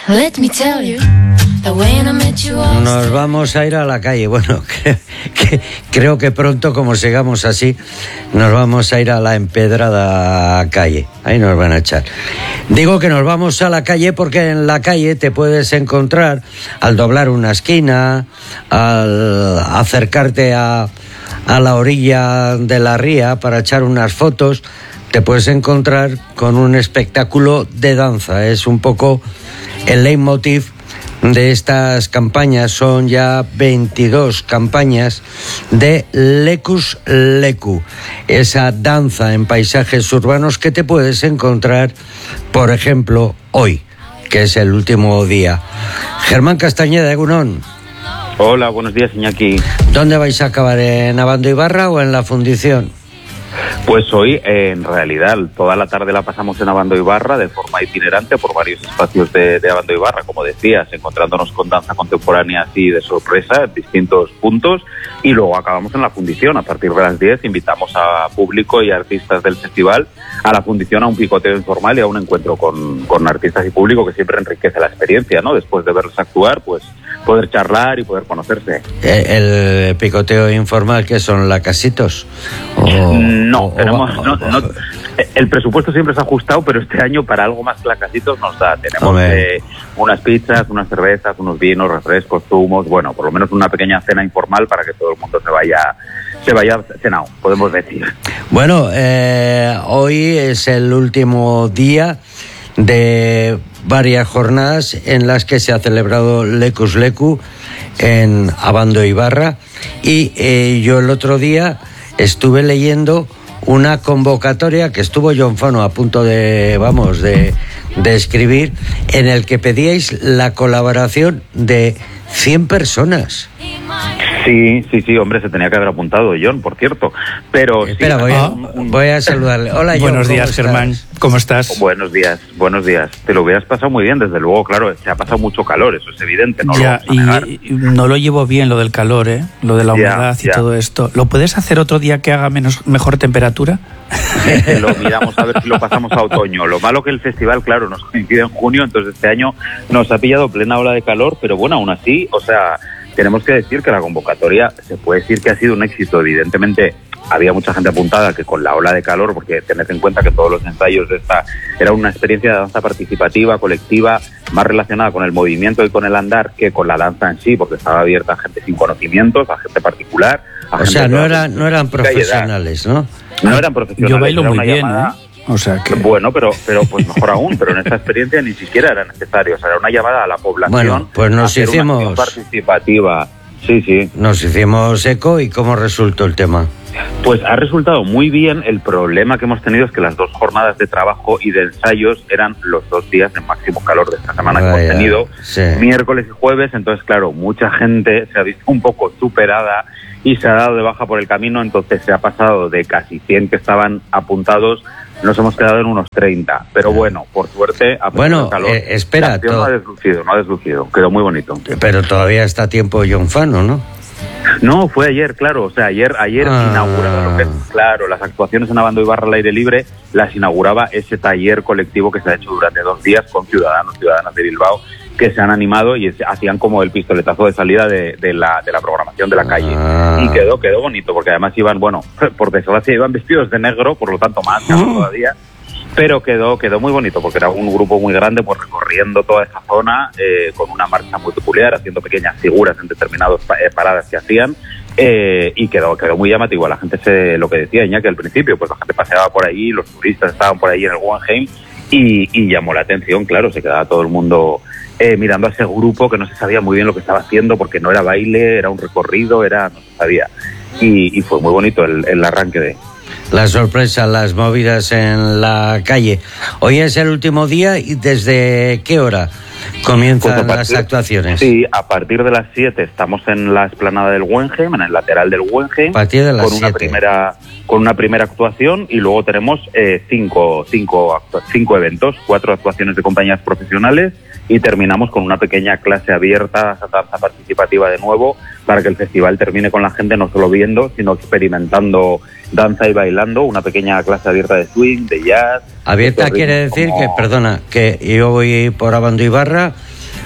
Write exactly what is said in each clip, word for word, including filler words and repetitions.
Let me tell you. Nos vamos a ir a la calle. Bueno, que, que, creo que pronto, como sigamos así, nos vamos a ir a la empedrada calle. Ahí nos van a echar. Digo que nos vamos a la calle porque en la calle te puedes encontrar, al doblar una esquina, al acercarte a, a la orilla de la ría para echar unas fotos, te puedes encontrar con un espectáculo de danza. Es un poco el leitmotiv de estas campañas. Son ya veintidós campañas de Lekus Leku, esa danza en paisajes urbanos que te puedes encontrar, por ejemplo, hoy, que es el último día. Germán Castañeda, Egunon. Hola, buenos días, Iñaki. ¿Dónde vais a acabar? ¿En Abando Ibarra o en la Fundición? Pues hoy, eh, en realidad, toda la tarde la pasamos en Abando Ibarra de forma itinerante por varios espacios de, de Abando Ibarra, como decías, encontrándonos con danza contemporánea así de sorpresa en distintos puntos, y luego acabamos en la Fundición. A partir de las diez invitamos a público y artistas del festival a la Fundición, a un picoteo informal y a un encuentro con, con artistas y público que siempre enriquece la experiencia, ¿no? Después de verlos actuar, pues poder charlar y poder conocerse. ¿El picoteo informal que son lacasitos? O, no, o, tenemos, o, no, no, el presupuesto siempre se ha ajustado, pero este año para algo más lacasitos nos da. Tenemos eh, unas pizzas, unas cervezas, unos vinos, refrescos, zumos, bueno, por lo menos una pequeña cena informal para que todo el mundo se vaya se vaya cenado, podemos decir. Bueno, eh, hoy es el último día de varias jornadas en las que se ha celebrado Lekus Leku en Abando Ibarra, y eh, yo el otro día estuve leyendo una convocatoria que estuvo John Fano a punto de, vamos, de, de escribir, en el que pedíais la colaboración de cien personas. Sí, sí, sí, hombre, se tenía que haber apuntado John, por cierto. Pero espera, sí, voy, a, voy a saludarle. Hola, John. Buenos días, Germán. ¿Cómo estás? Buenos días, buenos días. Te lo hubieras pasado muy bien, desde luego, claro, se ha pasado mucho calor, eso es evidente, no ya, lo vamos a y, y no lo llevo bien lo del calor, ¿eh? Lo de la humedad ya, y ya. todo esto. ¿Lo puedes hacer otro día que haga menos mejor temperatura? Lo miramos a ver si lo pasamos a otoño. Lo malo que el festival, claro, nos coincide en junio, entonces este año nos ha pillado plena ola de calor, pero bueno, aún así, o sea, tenemos que decir que la convocatoria se puede decir que ha sido un éxito. Evidentemente había mucha gente apuntada que con la ola de calor, porque tened en cuenta que todos los ensayos de esta era una experiencia de danza participativa, colectiva, más relacionada con el movimiento y con el andar que con la danza en sí, porque estaba abierta a gente sin conocimientos, a gente particular. A o gente sea, no, era, no eran profesionales, ¿no? No eran profesionales. Yo bailo muy bien, llamada... ¿eh? O sea que... Bueno, pero pero pues mejor aún, pero en esta experiencia ni siquiera era necesario, o sea, era una llamada a la población. Bueno, pues nos a hacer hicimos una participativa. Sí, sí. Nos hicimos eco. ¿Y cómo resultó el tema? Pues ha resultado muy bien. El problema que hemos tenido es que las dos jornadas de trabajo y de ensayos eran los dos días de máximo calor de esta semana Vaya, que hemos tenido, sí. miércoles y jueves, entonces claro, mucha gente se ha visto un poco superada y se ha dado de baja por el camino, entonces se ha pasado de casi cien que estaban apuntados, nos hemos quedado en unos treinta, pero bueno, por suerte, a pesar bueno, del calor, eh, espera, la to- no ha deslucido, no ha deslucido, quedó muy bonito. Pero todavía está a tiempo John Fano, ¿no? No, fue ayer, claro, o sea, ayer ayer ah. inauguraba lo que, claro, las actuaciones en Abando Ibarra al aire libre las inauguraba ese taller colectivo que se ha hecho durante dos días con ciudadanos, ciudadanas de Bilbao, que se han animado y hacían como el pistoletazo de salida de, de, la, de la programación de la calle. Ah. Y quedó quedó bonito, porque además iban, bueno, por desgracia iban vestidos de negro, por lo tanto más caro todavía, pero quedó quedó muy bonito, porque era un grupo muy grande, pues recorriendo toda esa zona, eh, con una marcha muy peculiar, haciendo pequeñas figuras en determinadas eh, paradas que hacían, eh, y quedó quedó muy llamativo. La gente, se lo que decía Iñaki al principio, pues la gente paseaba por ahí, los turistas estaban por ahí en el Guggenheim, y, y llamó la atención, claro, se quedaba todo el mundo... Eh, mirando a ese grupo que no se sabía muy bien lo que estaba haciendo, porque no era baile, era un recorrido, era no se sabía. Y, y fue muy bonito el, el arranque de... La sorpresa, las movidas en la calle. Hoy es el último día, ¿y desde qué hora comienzan pues partir, las actuaciones? Sí, a partir de las siete estamos en la explanada del Guggenheim, en el lateral del Guggenheim, a partir de las con una primera con una primera actuación, y luego tenemos eh, cinco, cinco, cinco eventos, cuatro actuaciones de compañías profesionales, y terminamos con una pequeña clase abierta, danza participativa de nuevo, para que el festival termine con la gente no solo viendo, sino experimentando danza y bailando, una pequeña clase abierta de swing, de jazz. Abierta quiere decir como... que, perdona, que yo voy por Abando Ibarra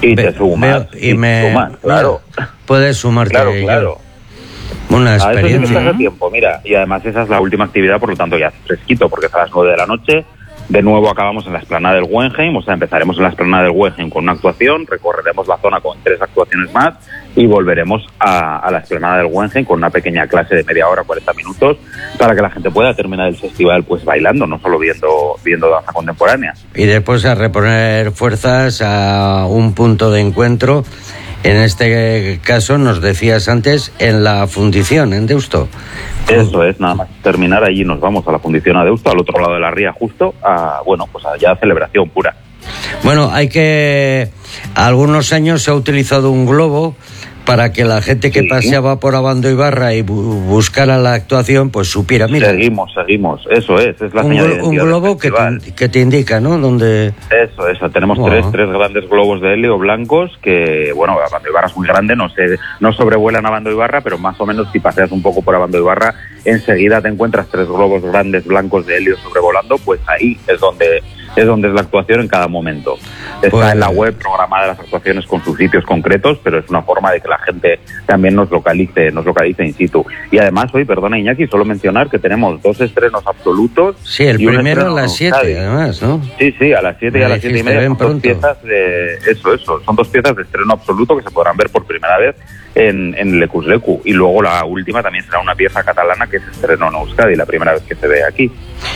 Y te sumas. y, y me sumas, claro. Puedes sumarte. Claro, claro. Una experiencia. experiencia. A eso sí que tiempo, mira. Y además esa es la última actividad, por lo tanto ya es fresquito, porque es a las nueve de la noche. De nuevo acabamos en la explanada del Guggenheim, o sea, empezaremos en la explanada del Guggenheim con una actuación, recorreremos la zona con tres actuaciones más y volveremos a, a la explanada del Guggenheim con una pequeña clase de media hora, cuarenta minutos, para que la gente pueda terminar el festival pues bailando, no solo viendo, viendo danza contemporánea. Y después a reponer fuerzas a un punto de encuentro. En este caso, nos decías antes, en la fundición, en Deusto. Eso es, nada más terminar allí nos vamos a la fundición a Deusto, al otro lado de la ría justo, a, bueno, pues allá celebración pura. Bueno, hay que... Algunos años se ha utilizado un globo para que la gente que sí. paseaba por Abando y Barra y bu buscara la actuación, pues supiera, mira. Seguimos, seguimos, eso es, es la un, señal de un globo que te, que te indica, ¿no? Donde... Eso, eso, tenemos wow. tres, tres grandes globos de helio blancos que, bueno, Abando y Barra es muy grande, no se, no sobrevuelan Abando y Barra, pero más o menos si paseas un poco por Abando y Barra, enseguida te encuentras tres globos grandes blancos de helio sobrevolando, pues ahí es donde... es donde es la actuación en cada momento. Está pues, en la web programada las actuaciones con sus sitios concretos, pero es una forma de que la gente también nos localice, nos localice in situ. Y además hoy, perdona Iñaki, solo mencionar que tenemos dos estrenos absolutos. Sí, el primero a las siete, además, ¿no? Sí, sí, a las siete y a las siete y media son dos piezas de... Eso, eso, son dos piezas de estreno absoluto que se podrán ver por primera vez en, en Lecus Lecu. Y luego la última también será una pieza catalana que se estrenó en Euskadi, la primera vez que se ve aquí.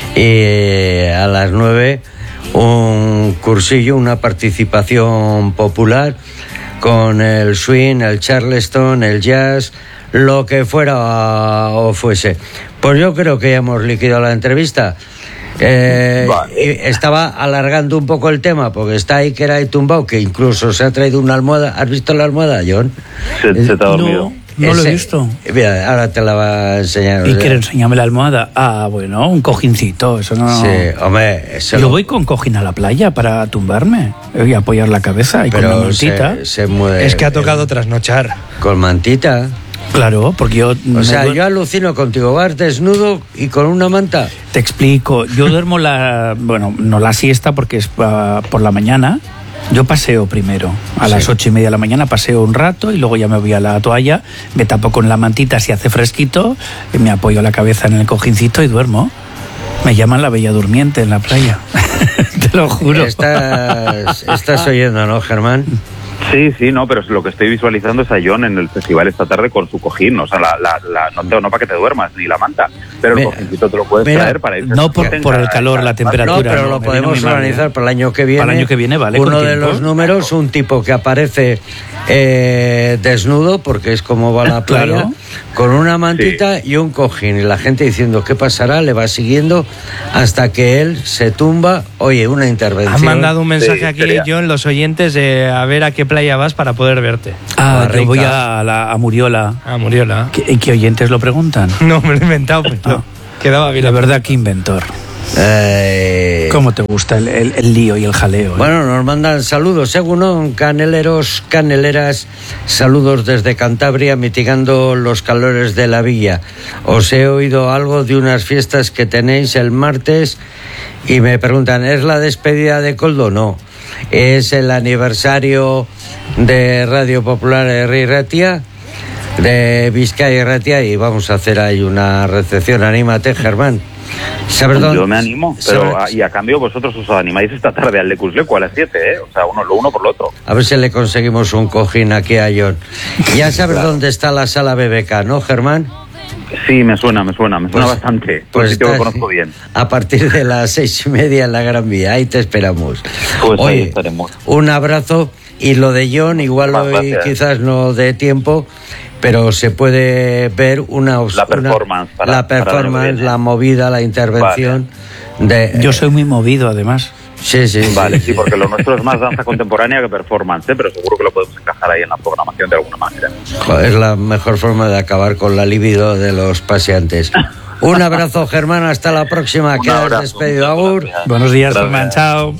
Y a las nueve... un cursillo, una participación popular con el swing, el charleston, el jazz, lo que fuera o fuese. Pues yo creo que ya hemos liquidado la entrevista. Eh, vale. Estaba alargando un poco el tema porque está ahí que era ahí tumbado, que incluso se ha traído una almohada. ¿Has visto la almohada, John? Se, se te ha dormido. No. No Ese, lo he visto. Mira, ahora te la va a enseñar. ¿Y quiere enseñarme la almohada? Ah, bueno, un cojincito, eso no... Sí, hombre... Eso Yo lo... voy con cojín a la playa para tumbarme y apoyar la cabeza y Pero con la mantita. Se, se mueve, es que ha tocado el... trasnochar. Con mantita. Claro, porque yo... O sea, duermo... yo alucino contigo, vas desnudo y con una manta. Te explico, yo duermo la... Bueno, no la siesta porque es uh, por la mañana. Yo paseo primero, a sí. las ocho y media de la mañana paseo un rato y luego ya me voy a la toalla, me tapo con la mantita si hace fresquito, me apoyo la cabeza en el cojincito y duermo. Me llaman la bella durmiente en la playa, te lo juro. Estás, estás oyendo, ¿no, Germán? Sí, sí, no, pero lo que estoy visualizando es a John en el festival esta tarde con su cojín, o sea, la, la, la, no, no para que te duermas, ni la manta, pero el cojincito te lo puedes mira, traer para ir. No por, por el calor, la temperatura. No, pero no, lo podemos organizar para el año que viene. Para el año que viene, vale. Uno de los números, un tipo que aparece eh, desnudo, porque es como va la playa, claro. con una mantita sí. y un cojín, y la gente diciendo qué pasará, le va siguiendo hasta que él se tumba. Oye, una intervención. Han mandado un mensaje sí, aquí, sería. John, los oyentes, eh, a ver a qué playa vas para poder verte. Ah, yo voy a, la, a Muriola. A Muriola. ¿Qué, ¿Qué oyentes lo preguntan? No, me lo he inventado, pero ah. quedaba bien. La verdad, qué inventor. Eh... ¿Cómo te gusta el, el, el lío y el jaleo? ¿eh? Bueno, nos mandan saludos, según caneleros, caneleras, saludos desde Cantabria, mitigando los calores de la villa. Os he oído algo de unas fiestas que tenéis el martes y me preguntan, ¿es la despedida de Koldo? No, es el aniversario de Radio Popular de Ratia, de Vizcaya y Ratia, y vamos a hacer ahí una recepción. Anímate, Germán. ¿Sabes dónde? Yo me animo, pero a, y a cambio vosotros os animáis esta tarde al Lecus Lecu a las siete, ¿eh? O sea, uno, lo uno por lo otro. A ver si le conseguimos un cojín aquí a John. Ya sabes claro. dónde está la sala B B K, ¿no, Germán? Sí, me suena, me suena, me suena pues, bastante. Pues sitio que conozco bien. A partir de las seis y media en la Gran Vía, ahí te esperamos. Pues Oye, ahí estaremos. Un abrazo, y lo de John, igual Más hoy gracias. quizás no dé tiempo, pero se puede ver una... La performance. Una, para, la performance, para la movida, la intervención. Vale. de Yo soy muy movido, además. Sí, sí. Vale, sí, porque lo nuestro es más danza contemporánea que performance, ¿eh? Pero seguro que lo podemos encajar ahí en la programación de alguna manera. Es la mejor forma de acabar con la libido de los paseantes. Un abrazo, Germán, hasta la próxima. Quedas despedido, Agur. Buenos días, Germán, chao.